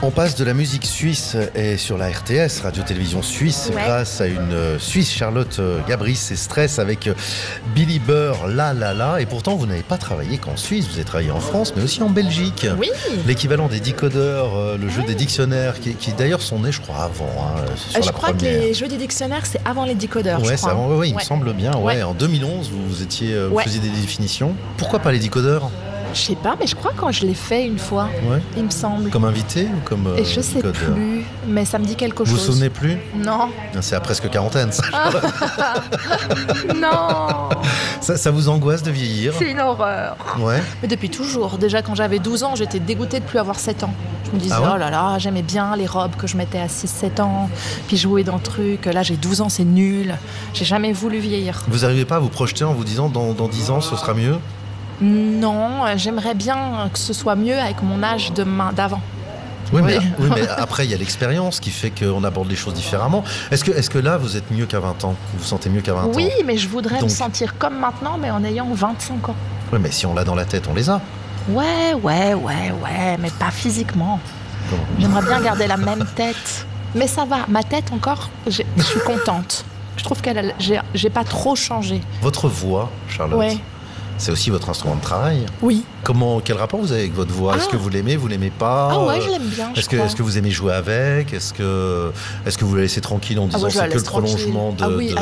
On passe de la musique suisse et sur la RTS, Radio-Télévision Suisse, grâce à une Suisse, Charlotte Gabris et Stress avec Billy Burr, La La La. Et pourtant, vous n'avez pas travaillé qu'en Suisse, vous avez travaillé en France, mais aussi en Belgique. Oui. L'équivalent des decodeurs, le jeu des dictionnaires, qui d'ailleurs sont nés, je crois, avant. Je crois que les jeux des dictionnaires, c'est avant les decodeurs. Ouais, c'est avant, il me Ouais. semble bien. Ouais. En 2011, vous faisiez des définitions. Pourquoi pas les decodeurs ? Je sais pas, mais je crois quand je l'ai fait une fois, il me semble. Comme invité ou comme Et je sais decodeur ? plus, mais ça me dit quelque chose. Vous vous souvenez plus ? Non. C'est à presque quarantaine, ça. Non. Ça vous angoisse de vieillir ? C'est une horreur. Ouais. Mais depuis toujours. Déjà, quand j'avais 12 ans, j'étais dégoûtée de plus avoir 7 ans. Je me disais, oh là là, j'aimais bien les robes que je mettais à 6-7 ans, puis jouer dans le truc. Là, j'ai 12 ans, c'est nul. J'ai jamais voulu vieillir. Vous n'arrivez pas à vous projeter en vous disant, dans 10 ans, ce sera mieux ? Non, j'aimerais bien que ce soit mieux avec mon âge d'avant. Oui, mais après, il y a l'expérience qui fait qu'on aborde les choses différemment. Est-ce que là, vous êtes mieux qu'à 20 ans ? Vous vous sentez mieux qu'à 20 ans ? Oui, mais je voudrais me sentir comme maintenant, mais en ayant 25 ans. Oui, mais si on l'a dans la tête, on les a. Ouais, mais pas physiquement. J'aimerais bien garder la même tête. Mais ça va, ma tête encore, je suis contente. Je trouve j'ai pas trop changé. Votre voix, Charlotte, c'est aussi votre instrument de travail. Oui. Quel rapport vous avez avec votre voix ? Est-ce que vous l'aimez, vous l'aimez pas ? Ah ouais, je l'aime bien. Est-ce que vous aimez jouer avec ? Est-ce que vous la laissez tranquille en disant c'est que le prolongement de... Ah oui,